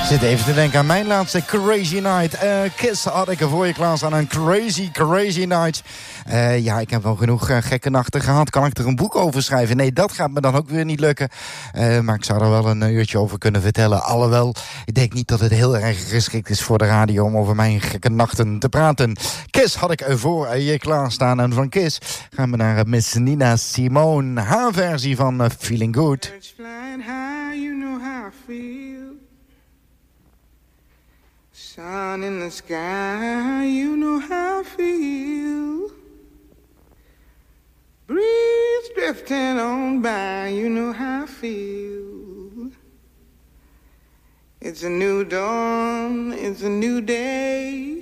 Zit even te denken aan mijn laatste Crazy Night. Kiss had ik er voor je klaarstaan. Een crazy night. Ja, ik heb wel genoeg gekke nachten gehad. Kan ik er een boek over schrijven? Nee, dat gaat me dan ook weer niet lukken. Maar ik zou er wel een uurtje over kunnen vertellen. Alhoewel, ik denk niet dat het heel erg geschikt is voor de radio om over mijn gekke nachten te praten. Kiss had ik er voor je klaarstaan. En van Kiss gaan we naar Miss Nina Simone. Haar versie van Feeling Good. Sun in the sky, you know how I feel. Breeze drifting on by, you know how I feel. It's a new dawn, it's a new day.